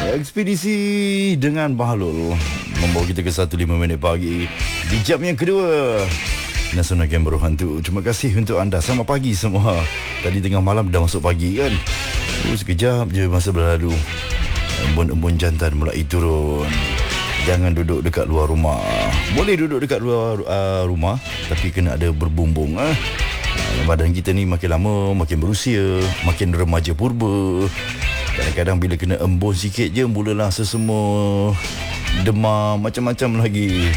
Ekspedisi dengan Bahlul membawa kita ke 1:05 pagi di jam yang kedua Nasional Game Berhantu. Terima kasih untuk anda. Selamat pagi semua. Tadi tengah malam dah masuk pagi kan. Sekejap je masa berlalu. Embun-embun jantan mulai turun. Jangan duduk dekat luar rumah. Boleh duduk dekat luar rumah, tapi kena ada berbumbung. Badan kita ni makin lama makin berusia, makin remaja purba. Kadang-kadang bila kena embun sikit je, mulalah sesemua, demam, macam-macam lagi.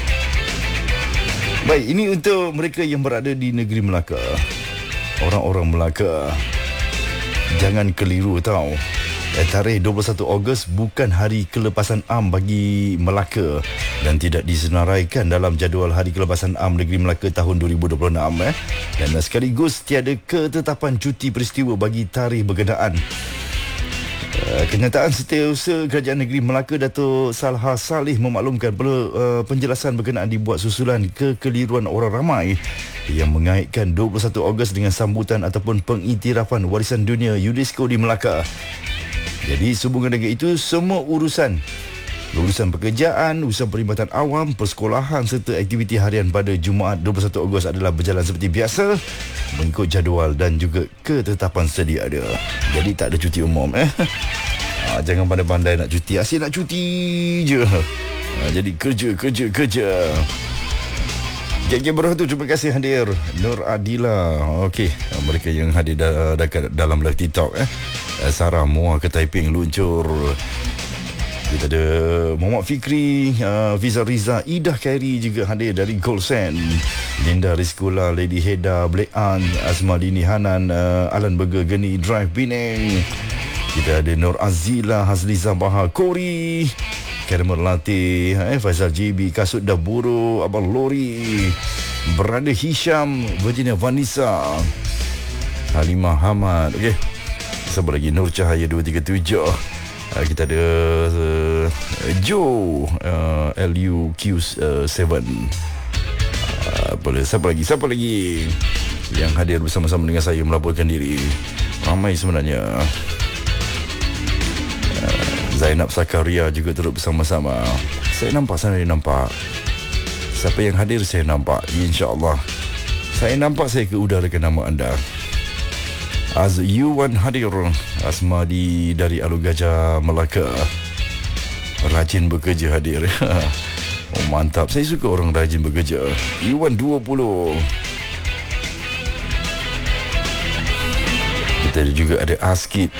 Baik, ini untuk mereka yang berada di negeri Melaka. Orang-orang Melaka, jangan keliru tau. Tarikh 21 Ogos bukan hari kelepasan am bagi Melaka dan tidak disenaraikan dalam jadual hari kelepasan am negeri Melaka tahun 2026 dan sekaligus tiada ketetapan cuti peristiwa bagi tarikh berkenaan. Kenyataan Setiausaha Kerajaan Negeri Melaka Datuk Salha Salih memaklumkan perlu penjelasan berkenaan dibuat susulan kekeliruan orang ramai yang mengaitkan 21 Ogos dengan sambutan ataupun pengiktirafan warisan dunia UNESCO di Melaka. Jadi sehubungan dengan itu, semua urusan pekerjaan, urusan perkhidmatan awam, persekolahan serta aktiviti harian pada Jumaat 21 Ogos adalah berjalan seperti biasa mengikut jadual dan juga ketetapan sedia ada. Jadi tak ada cuti umum jangan pandai-pandai nak cuti, asyik nak cuti je. Jadi kerja. Geng Berhantu, terima kasih hadir. Nur Adila, okey, mereka yang hadir dalam live TikTok Sarah Muar ke Taiping luncur. Kita ada Muhammad Fikri, Fiza Riza, Idah Khairi juga hadir dari Golsen. Linda Rizkula, Lady Heda, Black Ann, Asma Dini Hanan, Alan Burger, Geni Drive Penang. Kita ada Nur Azila, Hazliza Bahar, Kori, Karimur Latih, Faizal JB, Kasut Dah Buruk, Abang Lori, Brother Hisham, Virginia Vanessa, Halimah Hamad. Okey, siapa lagi? Nur Cahaya 237. Kita ada Joe, LUQ7. Siapa lagi yang hadir bersama-sama dengan saya melaporkan diri? Ramai sebenarnya. Zainab Sakaria juga turut bersama-sama. Saya nampak. Siapa yang hadir saya nampak, insya-Allah. Saya nampak saya ke udarakan nama anda. Yuwan hadir. Asmadi dari Alu Gajah Melaka. Rajin bekerja hadir. Oh mantap, saya suka orang rajin bekerja. Yuwan 20. Kita juga ada Askit.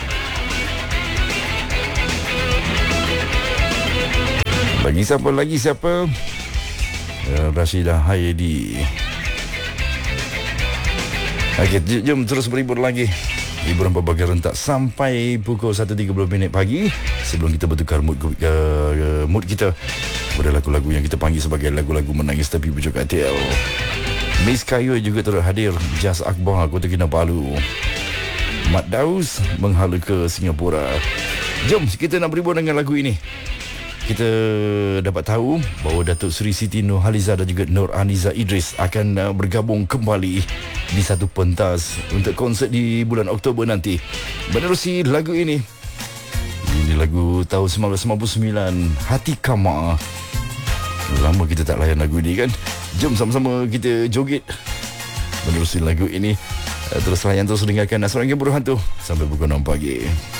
Bagi siapa? Rashidah Hayedi. Okey, jom terus berhibur lagi. Hiburan berbagai rentak sampai pukul 1:30 pagi. Sebelum kita bertukar mood kita pada lagu-lagu yang kita panggil sebagai lagu-lagu menangis tepi pucuk katil. Miss Kayu juga turut hadir. Jas Akbar, Kota Kinabalu. Mat Daus menghala ke Singapura. Jom kita nak berhibur dengan lagu ini. Kita dapat tahu bahawa Datuk Seri Siti Nurhaliza dan juga Nur Aniza Idris akan bergabung kembali di satu pentas untuk konsert di bulan Oktober nanti. Menerusi lagu ini. Ini lagu tahun 1999, Hati Kama. Lama kita tak layan lagu ini kan. Jom sama-sama kita joget menerusi lagu ini. Terus layan, terus dengarkan Nasional Game Berhantu sampai pukul 6 pagi.